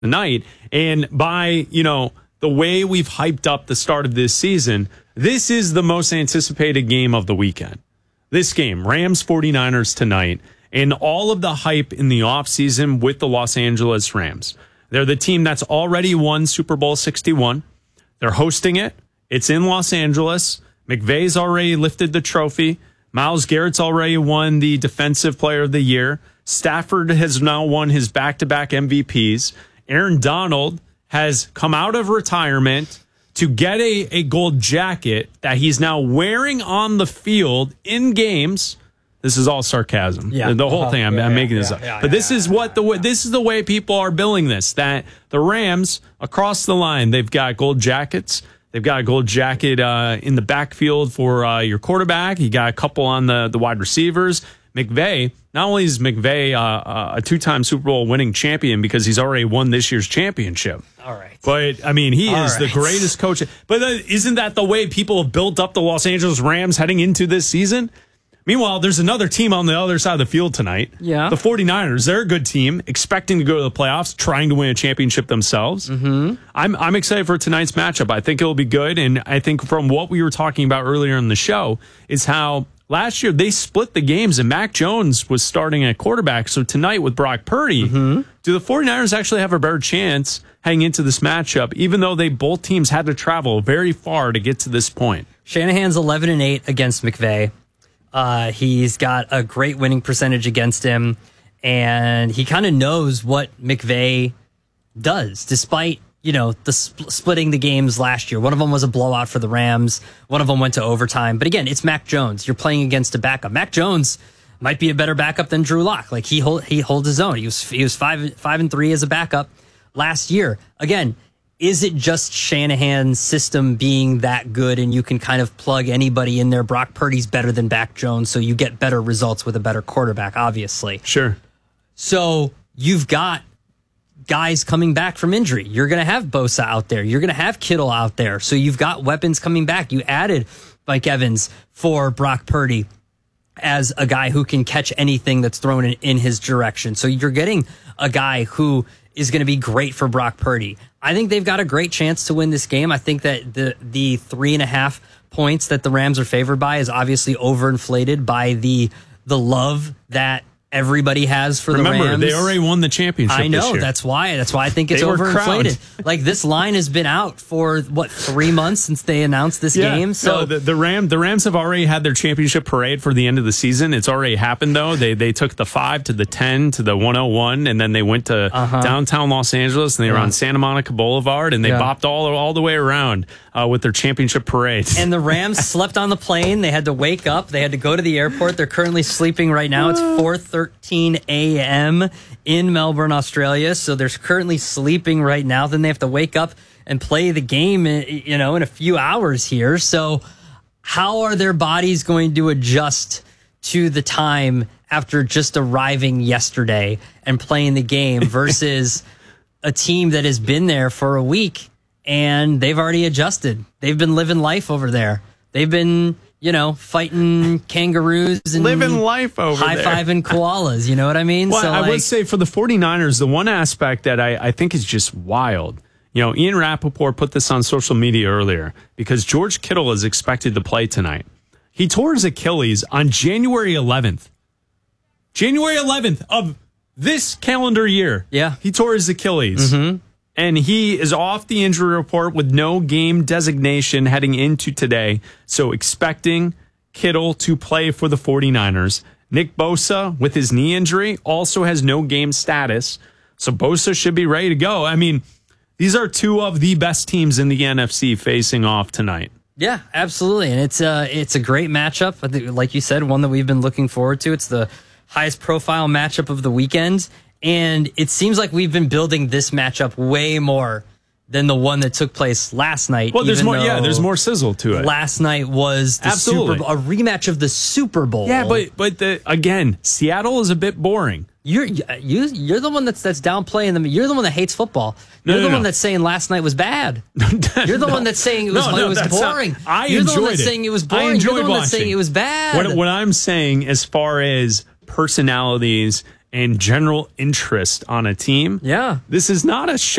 night. And by, the way we've hyped up the start of this season, this is the most anticipated game of the weekend. This game, Rams 49ers tonight, and all of the hype in the offseason with the Los Angeles Rams. They're the team that's already won Super Bowl 61. They're hosting it. It's in Los Angeles. McVay's already lifted the trophy. Myles Garrett's already won the Defensive Player of the Year. Stafford has now won his back-to-back MVPs. Aaron Donald has come out of retirement to get a gold jacket that he's now wearing on the field in games. This is all sarcasm. Yeah. The whole thing. I'm making this up. But this is the way people are billing this. That the Rams across the line, they've got gold jackets. They've got a gold jacket in the backfield for your quarterback. You got a couple on the wide receivers. McVay, not only is McVay a two-time Super Bowl winning champion because he's already won this year's championship. All right. But, I mean, he is the greatest coach. But isn't that the way people have built up the Los Angeles Rams heading into this season? Meanwhile, there's another team on the other side of the field tonight. Yeah. The 49ers, they're a good team, expecting to go to the playoffs, trying to win a championship themselves. Mm-hmm. I'm excited for tonight's matchup. I think it'll be good. And I think from what we were talking about earlier in the show is how last year they split the games and Mac Jones was starting at quarterback. So tonight with Brock Purdy, do the 49ers actually have a better chance heading into this matchup, even though both teams had to travel very far to get to this point? Shanahan's 11-8 against McVay. He's got a great winning percentage against him, and he kind of knows what McVay does, despite, the splitting the games last year. One of them was a blowout for the Rams. One of them went to overtime. But again, it's Mac Jones. You're playing against a backup. Mac Jones might be a better backup than Drew Lock. Like he holds his own. He was 5-3 as a backup last year. Again, is it just Shanahan's system being that good and you can kind of plug anybody in there? Brock Purdy's better than Mac Jones, so you get better results with a better quarterback, obviously. Sure. So you've got guys coming back from injury. You're going to have Bosa out there. You're going to have Kittle out there. So you've got weapons coming back. You added Mike Evans for Brock Purdy as a guy who can catch anything that's thrown in his direction. So you're getting a guy who is going to be great for Brock Purdy. I think they've got a great chance to win this game. I think that the 3.5 points that the Rams are favored by is obviously overinflated by the love that everybody has for the Rams. Remember, they already won the championship. I know, this year. that's why I think it's overinflated. Like, this line has been out for 3 months since they announced this game. So no, the Rams have already had their championship parade for the end of the season. It's already happened though. They took the 5 to the 10 to the 101, and then they went to downtown Los Angeles, and they were on Santa Monica Boulevard, and they bopped all the way around with their championship parade. And the Rams slept on the plane. They had to wake up. They had to go to the airport. They're currently sleeping right now. It's 4:13 a.m. in Melbourne, Australia. So they're currently sleeping right now. Then they have to wake up and play the game, in a few hours here. So how are their bodies going to adjust to the time after just arriving yesterday and playing the game versus a team that has been there for a week and they've already adjusted? They've been living life over there. They've been, fighting kangaroos and living life over there. High-fiving koalas, you know what I mean? Well, I would say for the 49ers, the one aspect that I think is just wild, Ian Rappaport put this on social media earlier because George Kittle is expected to play tonight. He tore his Achilles on January 11th. January 11th of this calendar year. Yeah. He tore his Achilles. Mm-hmm. And he is off the injury report with no game designation heading into today. So expecting Kittle to play for the 49ers. Nick Bosa, with his knee injury, also has no game status. So Bosa should be ready to go. I mean, these are two of the best teams in the NFC facing off tonight. Yeah, absolutely. And it's a great matchup. I think, like you said, one that we've been looking forward to. It's the highest profile matchup of the weekend. And it seems like we've been building this matchup way more than the one that took place last night. Well, there's more. Yeah, there's more sizzle to it. Last night was the Super Bowl, a rematch of the Super Bowl. Yeah, but again, Seattle is a bit boring. You're the one that's downplaying them. You're the one that hates football. You're the one that's saying last night was bad. You're the one that's saying it was boring. You're the one that's saying it was boring. You're the one that's saying it was bad. What I'm saying, as far as personalities and general interest on a team. Yeah. This is not a